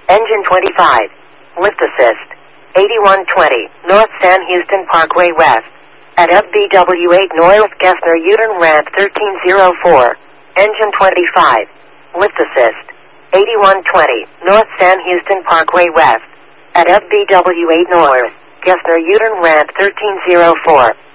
Engine 25. Lift assist. 8120, North San Houston Parkway West. At FBW8 North Gessner U-turn ramp 1304. Engine 25. Lift assist. 8120, North San Houston Parkway West. At FBW8 North Gessner U-turn ramp 1304.